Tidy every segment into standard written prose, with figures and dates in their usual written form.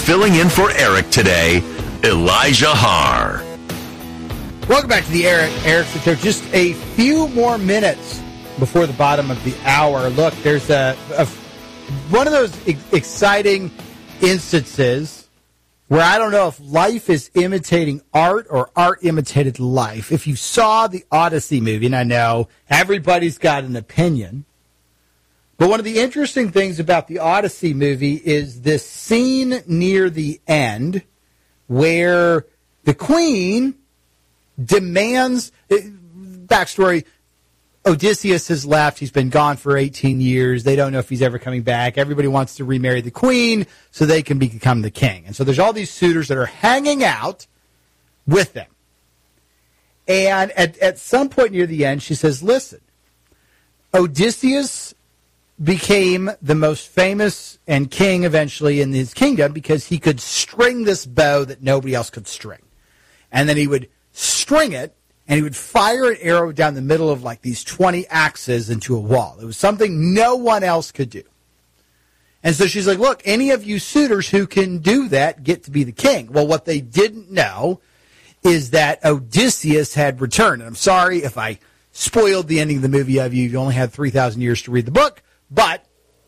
filling in for Eric today, Elijah Haar. Welcome back to the Eric's Show. Just a few more minutes before the bottom of the hour. Look, there's one of those exciting instances where I don't know if life is imitating art or art imitated life. If you saw the Odyssey movie, and I know everybody's got an opinion, but one of the interesting things about the Odyssey movie is this scene near the end where the Queen demands, backstory, Odysseus has left. He's been gone for 18 years. They don't know if he's ever coming back. Everybody wants to remarry the Queen so they can become the king. And so there's all these suitors that are hanging out with them. And at some point near the end, she says, listen, Odysseus became the most famous and king eventually in his kingdom because he could string this bow that nobody else could string. And then he would string it, and he would fire an arrow down the middle of like these 20 axes into a wall. It was something no one else could do. And so she's like, look, any of you suitors who can do that get to be the king. Well, what they didn't know is that Odysseus had returned. And I'm sorry if I spoiled the ending of the movie of you. You only had 3,000 years to read the book. But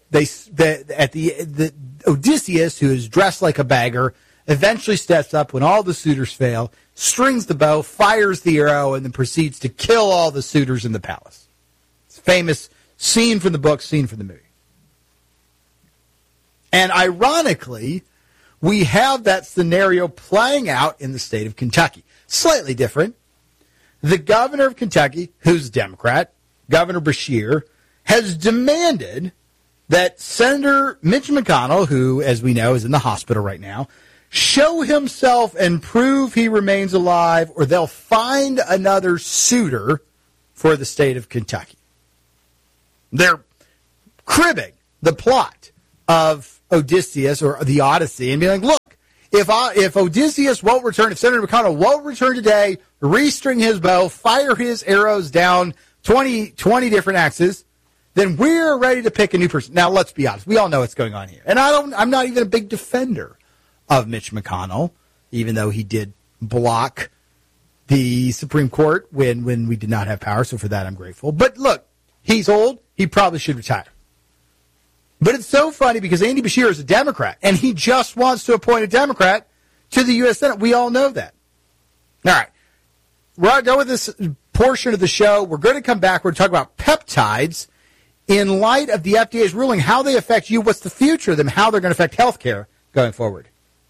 the Odysseus, who is dressed like a beggar, eventually steps up when all the suitors fail, strings the bow, fires the arrow, and then proceeds to kill all the suitors in the palace. It's a famous scene from the book, scene from the movie. And ironically, we have that scenario playing out in the state of Kentucky. Slightly different. The governor of Kentucky, who's a Democrat, Governor Beshear, has demanded that Senator Mitch McConnell, who, as we know, is in the hospital right now, show himself and prove he remains alive, or they'll find another suitor for the state of Kentucky. They're cribbing the plot of Odysseus or the Odyssey and being like, look, if Odysseus won't return, if Senator McConnell won't return today, restring his bow, fire his arrows down 20 different axes, then we're ready to pick a new person. Now, let's be honest. We all know what's going on here. And I'm not even a big defender of Mitch McConnell, even though he did block the Supreme Court when we did not have power. So for that, I'm grateful. But look, he's old. He probably should retire. But it's so funny because Andy Beshear is a Democrat, and he just wants to appoint a Democrat to the U.S. Senate. We all know that. All right. We're done with this portion of the show. We're going to come back. We're going to talk about peptides in light of the FDA's ruling, how they affect you, what's the future of them, how they're going to affect healthcare going forward.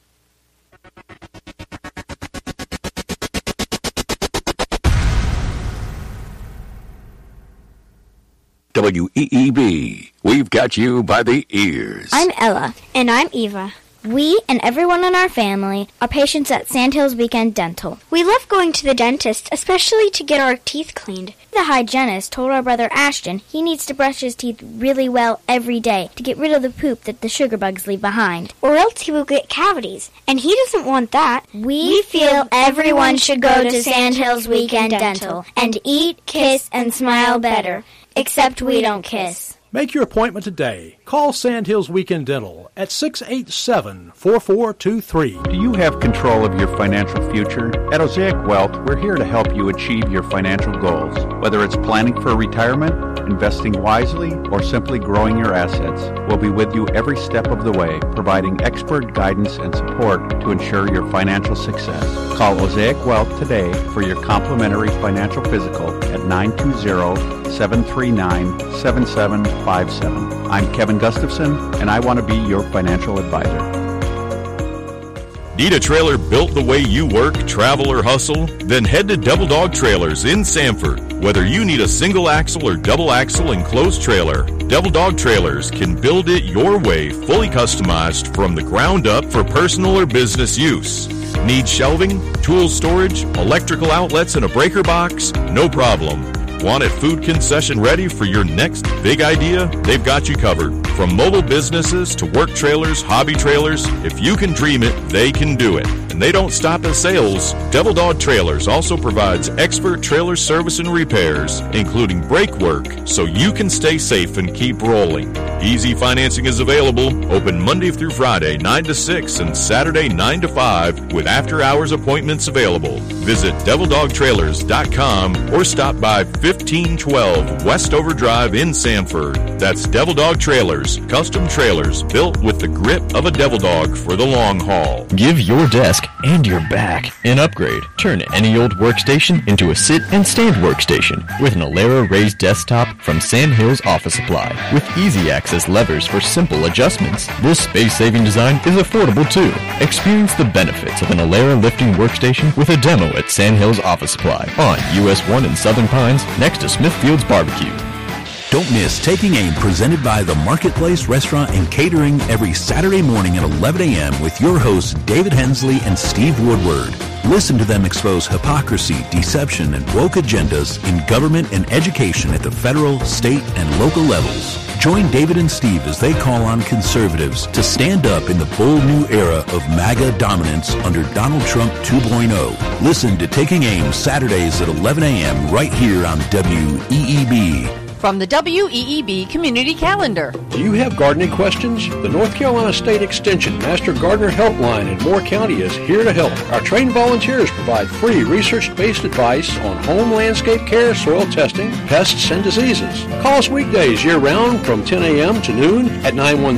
WEEB, we've got you by the ears. I'm Ella. And I'm Eva. We and everyone in our family are patients at Sandhills Weekend Dental. We love going to the dentist, especially to get our teeth cleaned. The hygienist told our brother Ashton he needs to brush his teeth really well every day to get rid of the poop that the sugar bugs leave behind, or else he will get cavities, and he doesn't want that. We feel everyone should go to Sandhills Weekend Dental and eat, kiss, and smile better, except we don't kiss. Make your appointment today. Call Sandhills Weekend Dental at 687-4423. Do you have control of your financial future? At Osaic Wealth, we're here to help you achieve your financial goals. Whether it's planning for retirement, investing wisely, or simply growing your assets, we'll be with you every step of the way, providing expert guidance and support to ensure your financial success. Call Osaic Wealth today for your complimentary financial physical at 920-739-7757. I'm Kevin Gustafson, and I want to be your financial advisor. Need a trailer built the way you work, travel, or hustle? Then head to Double Dog Trailers in Sanford. Whether you need a single axle or double axle enclosed trailer, Double Dog Trailers can build it your way, fully customized from the ground up for personal or business use. Need shelving, tool storage, electrical outlets, and a breaker box? No problem. Want it food concession ready for your next big idea? They've got you covered. From mobile businesses to work trailers, hobby trailers, if you can dream it, they can do it. And they don't stop at sales. Devil Dog Trailers also provides expert trailer service and repairs, including brake work, so you can stay safe and keep rolling. Easy financing is available, open Monday through Friday 9 to 6 and Saturday 9 to 5 with after-hours appointments available. Visit DevilDogTrailers.com or stop by 1512 Westover Drive in Sanford. That's Devil Dog Trailers, custom trailers built with the grip of a devil dog for the long haul. Give your desk and your back an upgrade. Turn any old workstation into a sit and stand workstation with an Alera raised desktop from Sand Hills Office Supply. With easy access levers for simple adjustments, this space-saving design is affordable too. Experience the benefits of an Alera lifting workstation with a demo at Sand Hills Office Supply on US 1 in Southern Pines next to Smithfield's Barbecue. Don't miss Taking Aim, presented by the Marketplace Restaurant and Catering, every Saturday morning at 11 a.m. with your hosts David Hensley and Steve Woodward. Listen to them expose hypocrisy, deception, and woke agendas in government and education at the federal, state, and local levels. Join David and Steve as they call on conservatives to stand up in the bold new era of MAGA dominance under Donald Trump 2.0. Listen to Taking Aim Saturdays at 11 a.m. right here on WEEB. From the WEEB Community Calendar. Do you have gardening questions? The North Carolina State Extension Master Gardener Helpline in Moore County is here to help. Our trained volunteers provide free research-based advice on home landscape care, soil testing, pests, and diseases. Call us weekdays year-round from 10 a.m. to noon at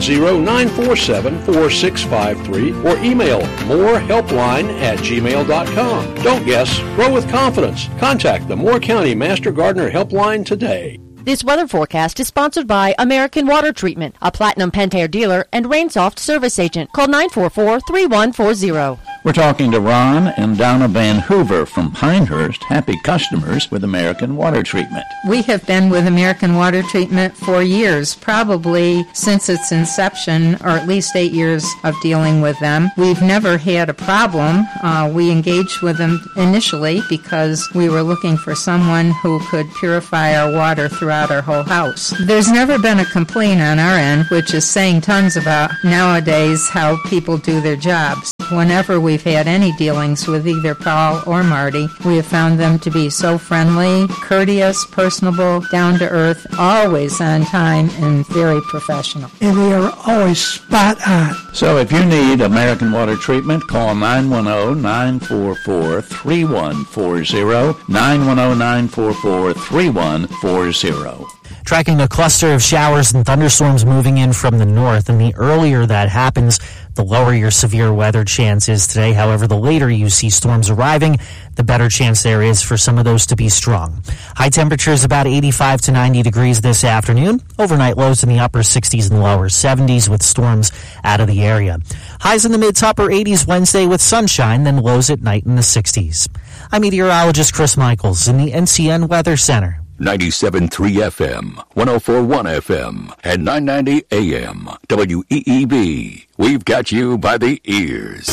910-947-4653 or email moorehelpline@gmail.com. Don't guess. Grow with confidence. Contact the Moore County Master Gardener Helpline today. This weather forecast is sponsored by American Water Treatment, a Platinum Pentair dealer and Rainsoft service agent. Call 944-3140. We're talking to Ron and Donna Van Hoover from Pinehurst, happy customers with American Water Treatment. We have been with American Water Treatment for years, probably since its inception, or at least 8 years of dealing with them. We've never had a problem. We engaged with them initially because we were looking for someone who could purify our water throughout our whole house. There's never been a complaint on our end, which is saying tons about nowadays how people do their jobs. Whenever we've had any dealings with either Paul or Marty, we have found them to be so friendly, courteous, personable, down to earth, always on time, and very professional. And they are always spot on. So if you need American Water Treatment, call 910-944-3140, 910-944-3140. Tracking a cluster of showers and thunderstorms moving in from the north, and the earlier that happens, the lower your severe weather chance is today. However, the later you see storms arriving, the better chance there is for some of those to be strong. High temperatures about 85 to 90 degrees this afternoon. Overnight lows in the upper 60s and lower 70s with storms out of the area. Highs in the mid to upper 80s Wednesday with sunshine, then lows at night in the 60s. I'm meteorologist Chris Michaels in the NCN Weather Center. 97.3 FM, 104.1 FM, and 990 AM. WEEB. We've got you by the ears.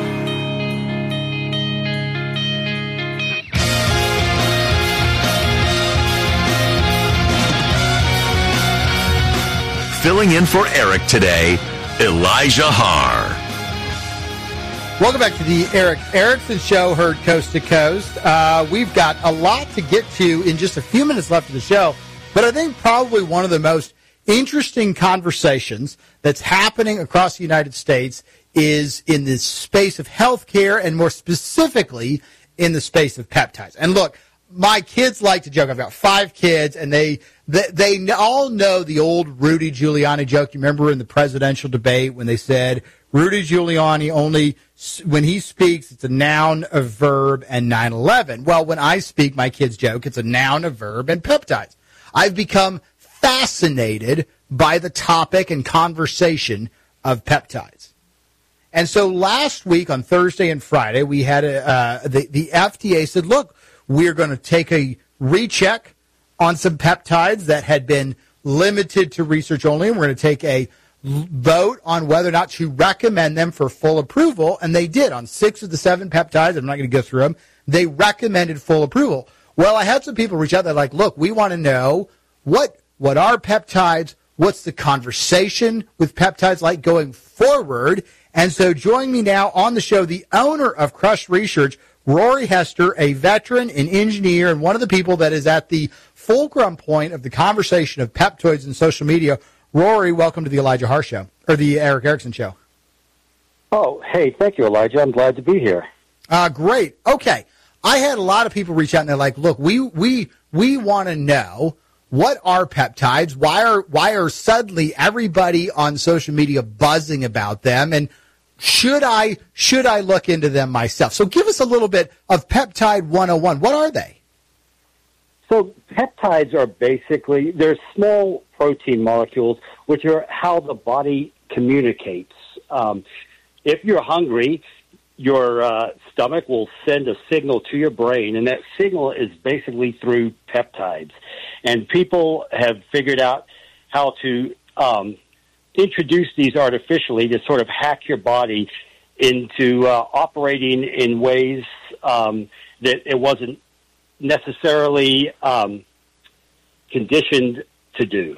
Filling in for Eric today, Elijah Haar. Welcome back to the Eric Erickson Show, heard coast to coast. We've got a lot to get to in just a few minutes left of the show, but I think probably one of the most interesting conversations that's happening across the United States is in the space of healthcare, and more specifically in the space of peptides. And look, my kids like to joke. I've got 5 kids, and they all know the old Rudy Giuliani joke. You remember in the presidential debate when they said Rudy Giuliani only, when he speaks, it's a noun, a verb, and 9/11. Well, when I speak, my kids joke, it's a noun, a verb, and peptides. I've become fascinated by the topic and conversation of peptides. And so last week on Thursday and Friday, we had the FDA said, look, we're going to take a recheck on some peptides that had been limited to research only, and we're going to take a vote on whether or not to recommend them for full approval, and they did. On 6 of the 7 peptides, I'm not going to go through them, they recommended full approval. Well, I had some people reach out that like, look, we want to know what are peptides, What's the conversation with peptides like going forward? And so join me now on the show, the owner of Crush Research, Rory Hester, a veteran, an engineer, and one of the people that is at the fulcrum point of the conversation of peptides and social media. Rory, welcome to the Elijah Haahr Show, or the Eric Erickson Show. Oh, hey, thank you, Elijah. I'm glad to be here. Great. Okay. I had a lot of people reach out and they're like, look, we want to know, what are peptides? Why are suddenly everybody on social media buzzing about them? And should I look into them myself? So give us a little bit of Peptide 101. What are they? So peptides are basically, they're small protein molecules, which are how the body communicates. If you're hungry, your stomach will send a signal to your brain, and that signal is basically through peptides. And people have figured out how to introduce these artificially to sort of hack your body into operating in ways that it wasn't necessarily conditioned to do.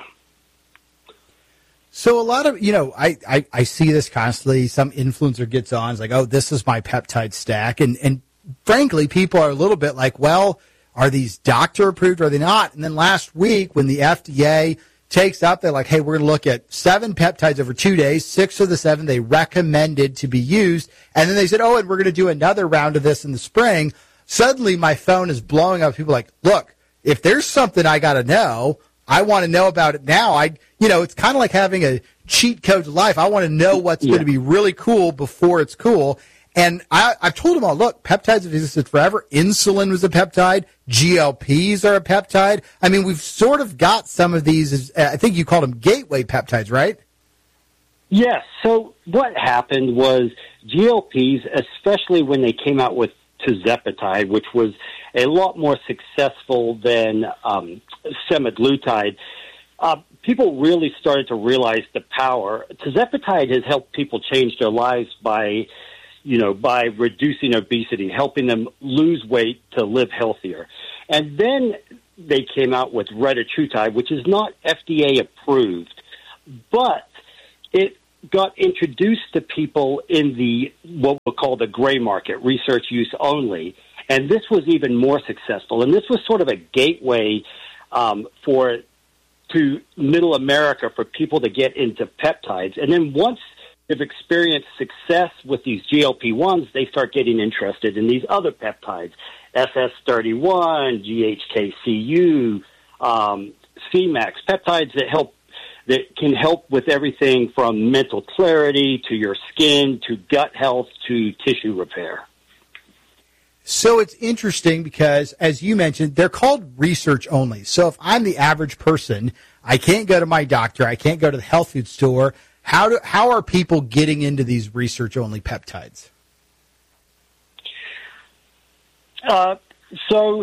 So a lot of, I see this constantly. Some influencer gets on, it's like, oh, this is my peptide stack. And frankly, people are a little bit like, well, are these doctor approved or are they not? And then last week when the FDA takes up, they're like, hey, we're going to look at 7 peptides over 2 days. 6 of the 7 they recommended to be used. And then they said, oh, and we're going to do another round of this in the spring. Suddenly my phone is blowing up. People are like, look, if there's something I got to know, I want to know about it now. It's kind of like having a cheat code to life. I want to know what's going to be really cool before it's cool. And I've told them all, look, peptides have existed forever. Insulin was a peptide. GLPs are a peptide. I mean, we've sort of got some of these, I think you called them gateway peptides, right? Yes. So what happened was GLPs, especially when they came out with tirzepatide, which was a lot more successful than semaglutide, people really started to realize the power. Tirzepatide has helped people change their lives by reducing obesity, helping them lose weight to live healthier. And then they came out with retatrutide, which is not FDA approved, but it got introduced to people in the what we'll call the gray market, research use only. And this was even more successful. And this was sort of a gateway to middle America for people to get into peptides. And then once they've experienced success with these GLP-1s, they start getting interested in these other peptides, SS31, GHKCU, CMAX, peptides that can help with everything from mental clarity to your skin to gut health to tissue repair. So it's interesting because, as you mentioned, they're called research only. So if I'm the average person, I can't go to my doctor, I can't go to the health food store. How are people getting into these research only peptides? So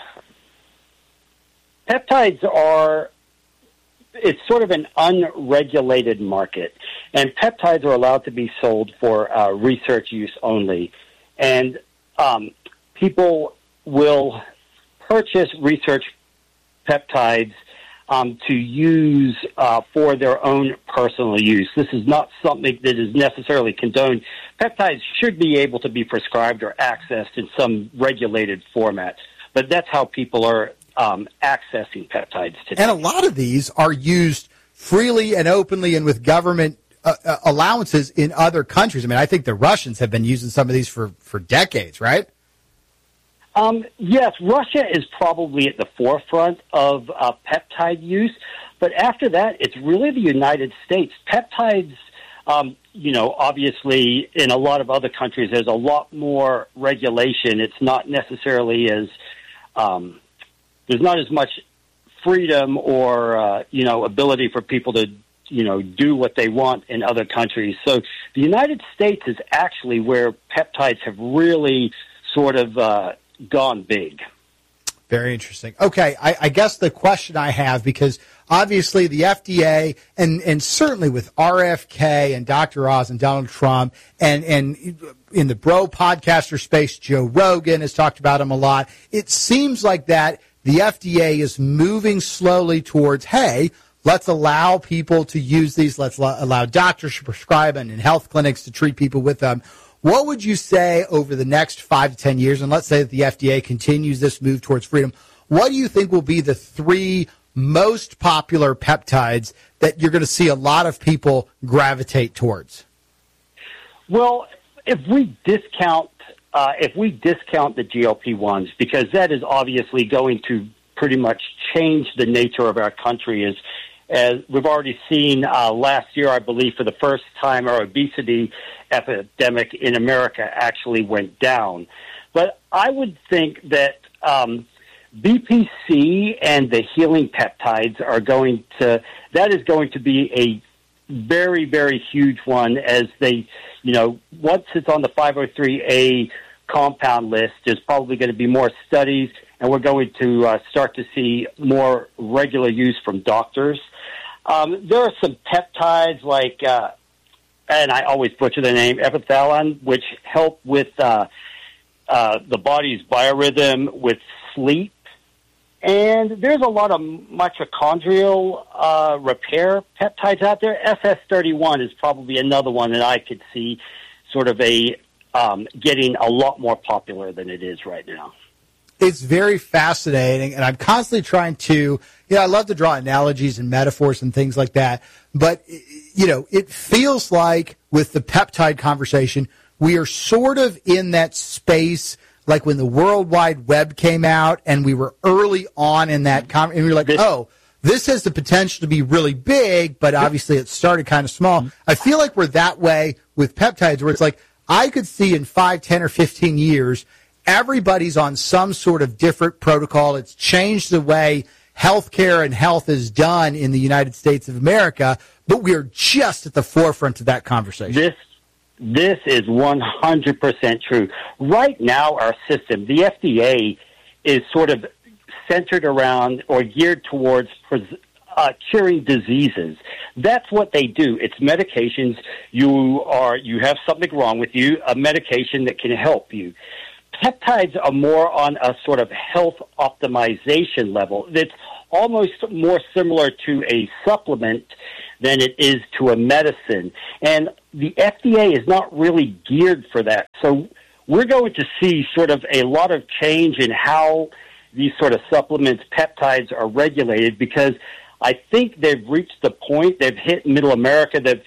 peptides it's sort of an unregulated market, and peptides are allowed to be sold for research use only. And people will purchase research peptides to use for their own personal use. This is not something that is necessarily condoned. Peptides should be able to be prescribed or accessed in some regulated format, but that's how people are accessing peptides today. And a lot of these are used freely and openly and with government allowances in other countries. I mean, I think the Russians have been using some of these for decades, right? Yes, Russia is probably at the forefront of peptide use, but after that, it's really the United States. Peptides, obviously in a lot of other countries, there's a lot more regulation. It's not necessarily as, there's not as much freedom or, ability for people to, do what they want in other countries. So the United States is actually where peptides have really sort of gone big. Very interesting. Okay, I guess the question I have, because obviously the FDA and certainly with RFK and Dr. Oz and Donald Trump and in the bro podcaster space, Joe Rogan has talked about him a lot. It seems like that the FDA is moving slowly towards, hey, let's allow people to use these. Let's allow doctors to prescribe them and health clinics to treat people with them. What would you say over the next 5 to 10 years, and let's say that the FDA continues this move towards freedom, what do you think will be the 3 most popular peptides that you're going to see a lot of people gravitate towards? Well, if we discount the GLP-1s, because that is obviously going to pretty much change the nature of our country, as we've already seen last year, I believe, for the first time, our obesity epidemic in America actually went down. But I would think that BPC and the healing peptides that is going to be a very, very huge one, as they, once it's on the 503A compound list, there's probably going to be more studies, and we're going to start to see more regular use from doctors. There are some peptides like, and I always butcher the name, epithalon, which help with the body's biorhythm with sleep. And there's a lot of mitochondrial repair peptides out there. SS31 is probably another one that I could see sort of getting a lot more popular than it is right now. It's very fascinating, and I'm constantly trying to, I love to draw analogies and metaphors and things like that, but, it feels like with the peptide conversation, we are sort of in that space like when the World Wide Web came out and we were early on in that, and we were like, this has the potential to be really big, but obviously it started kind of small. I feel like we're that way with peptides, where it's like, I could see in 5, 10, or 15 years, everybody's on some sort of different protocol. It's changed the way healthcare and health is done in the United States of America, but we are just at the forefront of that conversation. This is 100% true. Right now, our system, the FDA, is sort of centered around or geared towards curing diseases. That's what they do. It's medications. You have something wrong with you, a medication that can help you. Peptides are more on a sort of health optimization level. It's almost more similar to a supplement than it is to a medicine. And the FDA is not really geared for that. So we're going to see sort of a lot of change in how these sort of supplements, peptides, are regulated, because I think they've reached the point, they've hit middle America, that,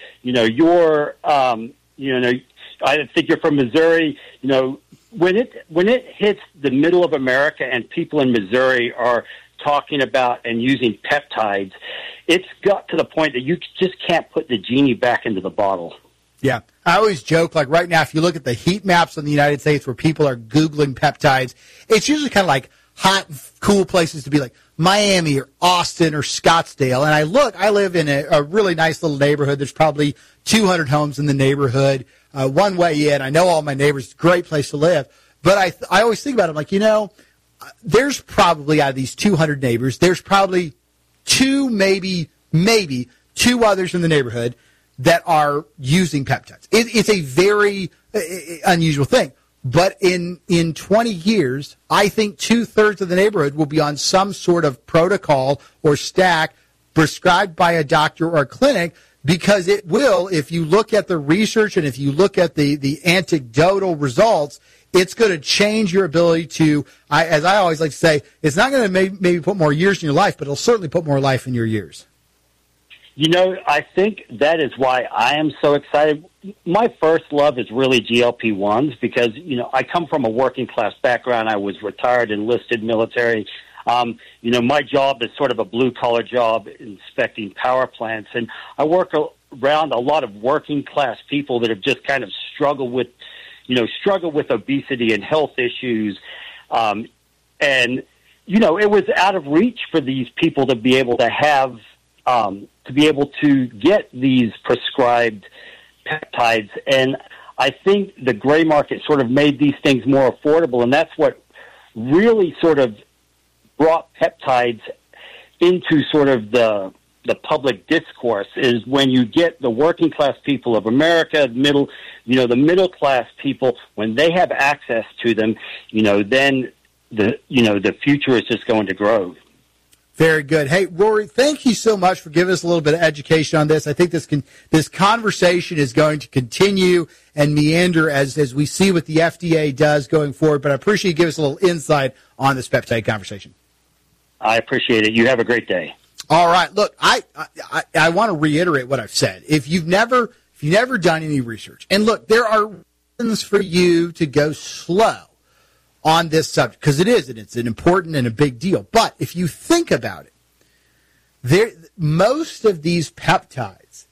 I think you're from Missouri, when it hits the middle of America and people in Missouri are talking about and using peptides, it's got to the point that you just can't put the genie back into the bottle. Yeah. I always joke, like right now, if you look at the heat maps in the United States where people are Googling peptides, it's usually kind of like hot, cool places to be, like Miami or Austin or Scottsdale. And I live in a really nice little neighborhood. There's probably 200 homes in the neighborhood. One way in, I know all my neighbors, great place to live. But I always think about it, I'm like, there's probably, out of these 200 neighbors, there's probably two, maybe two others in the neighborhood that are using peptides. It's a very unusual thing. But in 20 years, I think 2/3 of the neighborhood will be on some sort of protocol or stack prescribed by a doctor or a clinic, because it will, if you look at the research and if you look at the anecdotal results, it's going to change your ability to, as I always like to say, it's not going to maybe put more years in your life, but it'll certainly put more life in your years. I think that is why I am so excited. My first love is really GLP-1s because, I come from a working class background. I was retired, enlisted military. My job is sort of a blue-collar job, inspecting power plants, and I work around a lot of working class people that have just kind of struggled with obesity and health issues. It was out of reach for these people to be able to have, to be able to get these prescribed peptides. And I think the gray market sort of made these things more affordable, and that's what really sort of brought peptides into sort of the public discourse, is when you get the working class people of America, the middle class people, when they have access to them, then the future is just going to grow. Very good. Hey, Rory, thank you so much for giving us a little bit of education on this. I think this conversation is going to continue and meander as we see what the FDA does going forward, but I appreciate you giving us a little insight on this peptide conversation. I appreciate it. You have a great day. All right. Look, I want to reiterate what I've said. If you've never done any research, and look, there are reasons for you to go slow on this subject, because it's an important and a big deal. But if you think about it, most of these peptides,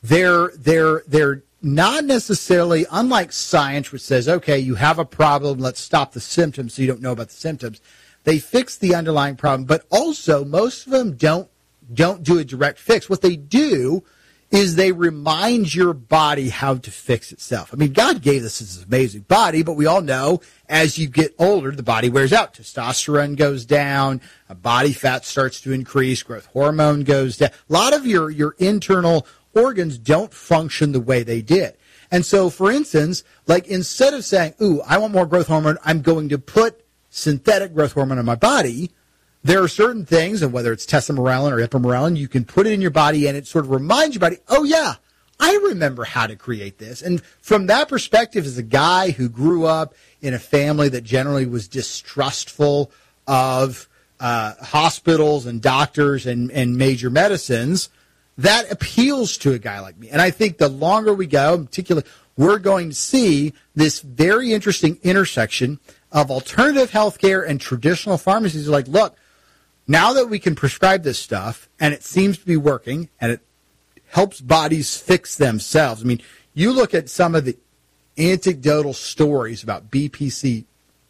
they're not necessarily, unlike science, which says, okay, you have a problem, let's stop the symptoms so you don't know about the symptoms. They fix the underlying problem, but also most of them don't do a direct fix. What they do is they remind your body how to fix itself. I mean, God gave us this amazing body, but we all know as you get older, the body wears out. Testosterone goes down, body fat starts to increase, growth hormone goes down. A lot of your internal organs don't function the way they did. And so, for instance, like instead of saying, ooh, I want more growth hormone, I'm going to put synthetic growth hormone in my body, there are certain things, and whether it's tesamorelin or ipamorelin, you can put it in your body and it sort of reminds your body, oh yeah, I remember how to create this. And from that perspective, as a guy who grew up in a family that generally was distrustful of hospitals and doctors and major medicines, that appeals to a guy like me. And I think the longer we go, in particular, we're going to see this very interesting intersection of alternative healthcare and traditional pharmacies. Are like, look, now that we can prescribe this stuff and it seems to be working and it helps bodies fix themselves. I mean, you look at some of the anecdotal stories about BPC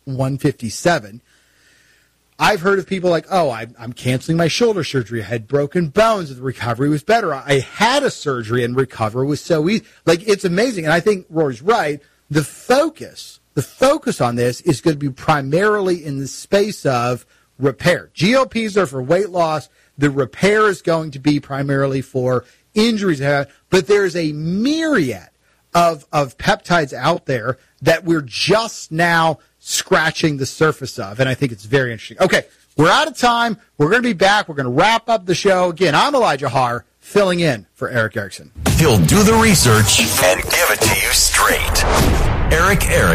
157. I've heard of people like, oh, I'm canceling my shoulder surgery. I had broken bones and the recovery was better. I had a surgery and recovery was so easy. Like, it's amazing. And I think Rory's right. The focus on this is going to be primarily in the space of repair. GLPs are for weight loss. The repair is going to be primarily for injuries. But there's a myriad of peptides out there that we're just now scratching the surface of, and I think it's very interesting. Okay, we're out of time. We're going to be back. We're going to wrap up the show. Again, I'm Elijah Haar, filling in for Eric Erickson. He'll do the research and give it to you straight. Eric